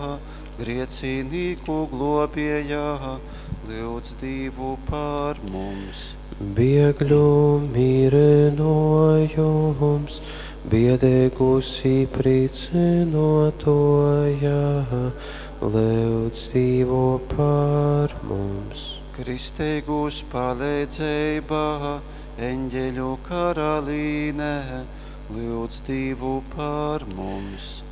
Griecinīgu globējā, lūdz Dievu par mums. Biegļu mīrenojums, biedēgus īpricinotoja, lūdz Dievu par mums. Kristīgus palīdzībā, eņģeļu karalīne, lūdz Dievu par mums.